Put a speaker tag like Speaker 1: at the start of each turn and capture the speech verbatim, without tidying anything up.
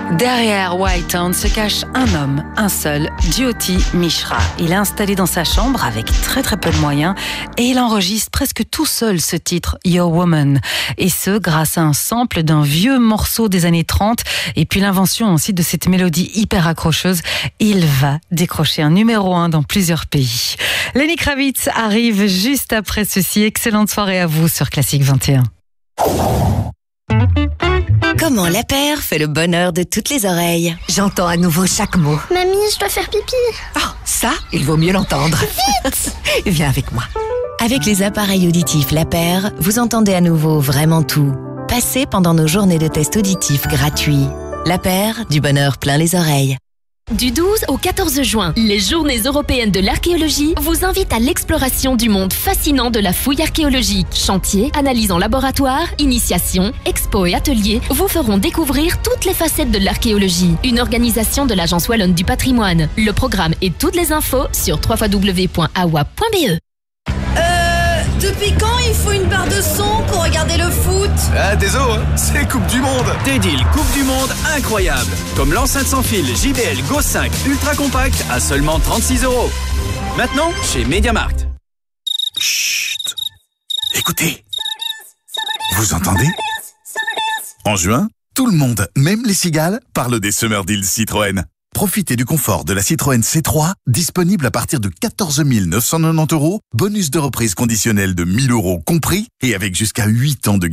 Speaker 1: Derrière Whitehand se cache un homme, un seul, Jyoti Mishra. Il est installé dans sa chambre avec très très peu de moyens et il enregistre presque tout seul ce titre, Your Woman. Et ce, grâce à un sample d'un vieux morceau des années trente et puis l'invention aussi de cette mélodie hyper accrocheuse. Il va décrocher un numéro un dans plusieurs pays. Lenny Kravitz arrive juste après ceci. Excellente soirée à vous sur Classique vingt et un.
Speaker 2: Comment la paire fait le bonheur de toutes les oreilles.
Speaker 3: J'entends à nouveau chaque mot.
Speaker 4: Mamie, je dois faire pipi.
Speaker 3: Oh, ça, il vaut mieux l'entendre.
Speaker 4: Vite.
Speaker 3: Viens avec moi.
Speaker 2: Avec les appareils auditifs La Paire, vous entendez à nouveau vraiment tout. Passez pendant nos journées de tests auditifs gratuits. La Paire, du bonheur plein les oreilles.
Speaker 5: Du douze au quatorze juin, les Journées européennes de l'archéologie vous invitent à l'exploration du monde fascinant de la fouille archéologique. Chantiers, analyses en laboratoire, initiation, expos et ateliers vous feront découvrir toutes les facettes de l'archéologie. Une organisation de l'Agence Wallonne du Patrimoine. Le programme et toutes les infos sur w w w point a w a point b e.
Speaker 6: Euh, depuis quand il faut une barre de son pour regarder le foot?
Speaker 7: Ah, désolé, hein, c'est Coupe du Monde.
Speaker 8: Des deals Coupe du Monde incroyables. Comme l'enceinte sans fil J B L Go cinq Ultra Compact à seulement trente-six euros. Maintenant, chez MediaMarkt.
Speaker 9: Chut. Écoutez. Vous entendez? En juin, tout le monde, même les cigales, parle des Summer Deals Citroën. Profitez du confort de la Citroën C trois, disponible à partir de quatorze mille neuf cent quatre-vingt-dix euros, bonus de reprise conditionnelle de mille euros compris et avec jusqu'à huit ans de